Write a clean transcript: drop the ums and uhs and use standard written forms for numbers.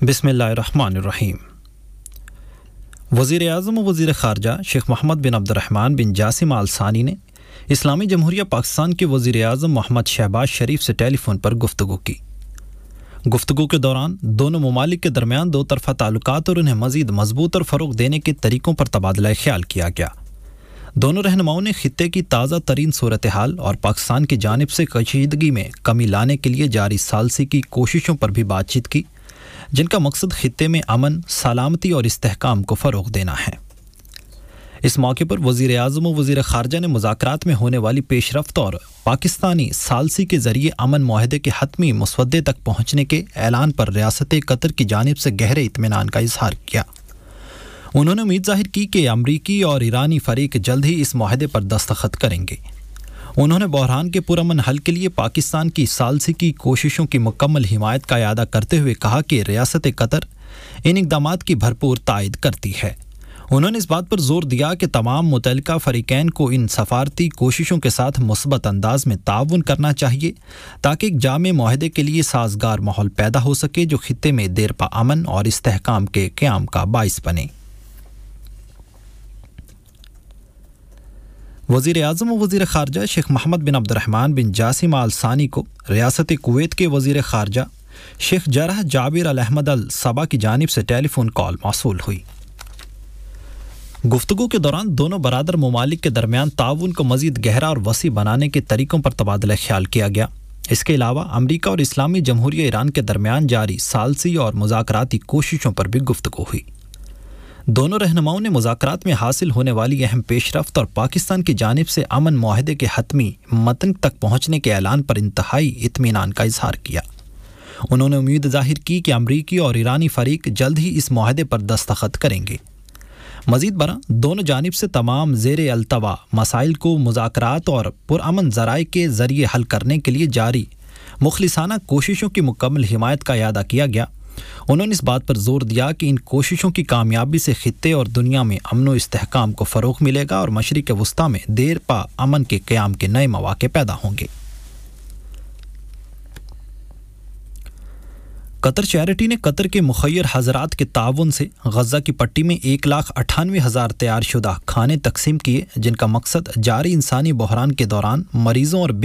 बिस्मिल्लाहिर्रहमानिर्रहीम। वज़ीर आज़म व वज़ीर ख़ारजा शेख मोहम्मद बिन अब्दुर्रहमान बिन जासिम आल सानी ने इस्लामी जमहूरिया पाकिस्तान के वज़ीर आज़म मोहम्मद शहबाज शरीफ से टेलीफ़ोन पर गुफ्तगू की। गुफ्तगू के दौरान दोनों ममालिक के दरमियान दो तरफ़ा ताल्लुकात और उन्हें मज़ीद मजबूत और फ़रोग़ देने के तरीक़ों पर तबादला ख्याल किया गया। दोनों रहनुमाओं ने खित्ते की ताज़ा तरीन सूरत हाल और पाकिस्तान की जानिब से कशीदगी में कमी लाने के लिए जारी सालसी की कोशिशों पर भी बातचीत की, जिनका मकसद खित्ते में अमन, सलामती और इस्तेहकाम को फ़रोग़ देना है। इस मौके पर वज़ीर आज़म व वज़ीर ख़ारजा ने मुज़ाकरात में होने वाली पेशरफ्त और पाकिस्तानी सालसी के ज़रिए अमन मुआहदे के हतमी मुसवदे तक पहुँचने के ऐलान पर रियासत कतर की जानिब से गहरे इत्मीनान का इजहार किया। उन्होंने उम्मीद ज़ाहिर की कि अमरीकी और ईरानी फ़रीक जल्द ही इस मुआहदे पर दस्तखत करेंगे। उन्होंने बहरान के पुरअमन हल के लिए पाकिस्तान की सालसी की कोशिशों की मुकम्मल हिमायत का इआदा करते हुए कहा कि रियासत कतर इन इक़दामात की भरपूर तायद करती है। उन्होंने इस बात पर जोर दिया कि तमाम मुतल्लिका फ़रीक़ैन को इन सफारती कोशिशों के साथ मुस्बत अंदाज में ताउन करना चाहिए ताकि एक जामे मुआहदे के लिए साजगार माहौल पैदा हो सके जो खित्ते में देरपा अमन और इस्तेहकाम के क़याम का बाइस बने। वज़ीर आज़म व वज़ीर ख़ारजा शेख मोहम्मद बिन अब्दुर्रहमान बिन जासिम आल सानी को रियासत कुवैत के वज़ीर ख़ारजा शेख जरह जाबिर अल अहमद अल सबा की जानिब से टेलीफ़ोन कॉल मौसूल हुई। गुफ्तगू के दौरान दोनों बरादर ममालिक के दरमियान ताउन को मज़ीद गहरा और वसी बनाने के तरीक़ों पर तबादला ख्याल किया गया। इसके अलावा अमरीका और इस्लामी जमहूरिया ईरान के दरमियान जारी सालसी और मुज़ाकराती कोशिशों पर भी गुफ्तगू हुई। दोनों रहनुमाओं ने मुज़ाकरात में हासिल होने वाली अहम पेशरफ्त और पाकिस्तान की जानिब से अमन मुआहदे के हतमी मतन तक पहुँचने के ऐलान पर इंतहाई इत्मीनान का इजहार किया। उन्होंने उम्मीद ज़ाहिर की कि अमरीकी और ईरानी फ़रीक जल्द ही इस मुआहदे पर दस्तखत करेंगे। मज़ीद बरा दोनों जानिब से तमाम ज़ेरे अल्तवा मसाइल को मुज़ाकरात और पुरअमन ज़राए के ज़रिए हल करने के लिए जारी मुखलिसाना कोशिशों की मुकम्मल हिमायत का इआदा किया गया। उन्होंने इस बात पर जोर दिया कि इन कोशिशों की कामयाबी से खित्ते और दुनिया में अमन व इस्तेहकाम को फ़रोग़ मिलेगा और मशरिक़ वस्ता में देर पा अमन के क़याम के नए मौक़े पैदा होंगे। कतर चैरिटी ने कतर के मुखय्यर हज़रात के ताउन से गज़ा की पट्टी में 1,98,000 तैयार शुदा खाने तकसीम किए, जिनका मकसद जारी इंसानी बहरान के दौरान मरीज़ों और